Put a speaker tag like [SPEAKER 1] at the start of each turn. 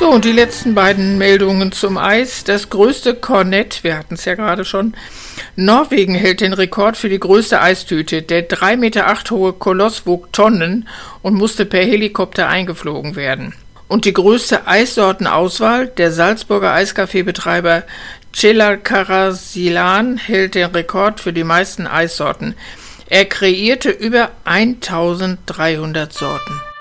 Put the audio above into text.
[SPEAKER 1] So, und die letzten beiden Meldungen zum Eis. Das größte Kornett, wir hatten es ja gerade schon. Norwegen hält den Rekord für die größte Eistüte. Der 3,8 Meter hohe Koloss wog Tonnen und musste per Helikopter eingeflogen werden. Und die größte Eissortenauswahl, der Salzburger Eiskaffeebetreiber Celalkarasilan hält den Rekord für die meisten Eissorten. Er kreierte über 1300 Sorten.